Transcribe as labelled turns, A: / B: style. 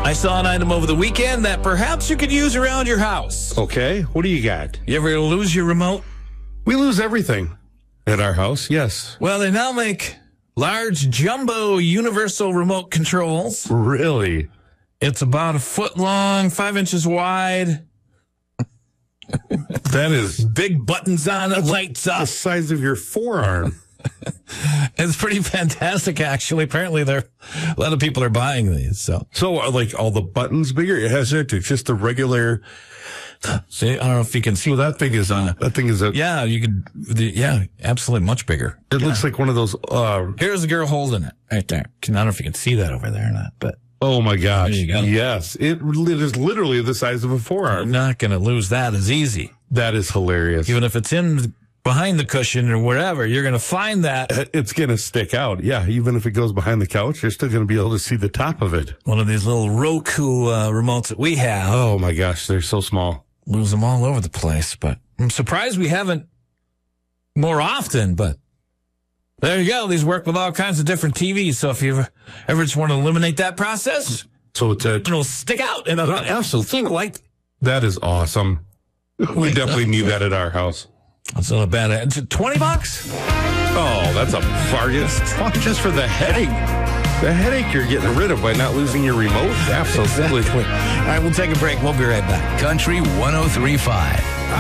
A: I saw an item over the weekend that perhaps you could use around your house.
B: Okay, what do you got?
A: You ever lose your remote?
B: We lose everything at our house, yes.
A: Well, they now make large jumbo universal remote controls.
B: Really?
A: It's about 1 foot long, 5 inches wide.
B: That is
A: Big buttons on it, lights
B: the
A: up.
B: size of your forearm.
A: It's pretty fantastic, actually. Apparently, a lot of people are buying these. So,
B: Like all the buttons bigger? It has it. It's just the regular.
A: see, I don't know if you can see.
B: Well, that thing is on. That thing is a.
A: Yeah, you could. Yeah, absolutely, much bigger.
B: It looks like one of those.
A: Here's the girl holding it right there. I don't know if you can see that over there or not, but
B: Oh my gosh!
A: There you go.
B: Yes, it is literally the size of a
A: I'm
B: forearm.
A: not going to lose that as easy.
B: That is hilarious.
A: Even if it's in behind the cushion or wherever, you're going to find that.
B: It's going to stick out. Yeah, even if it goes behind the couch, you're still going to be able to see the top of it.
A: One of these little Roku remotes that we have.
B: Oh my gosh, they're so small.
A: Lose them all over the place, but I'm surprised we haven't more often, but there you go. These work with all kinds of different TVs, so if you ever just want to eliminate that process,
B: So it's
A: it'll stick out in an absolute light.
B: that is awesome. We definitely need that at our house.
A: That's not a bad. It's $20.
B: Oh, that's a bargain. Just for the headache. The headache you're getting rid of by not losing your remote. Absolutely.
A: All right, we'll take a break. We'll be right back.
C: Country 103.5.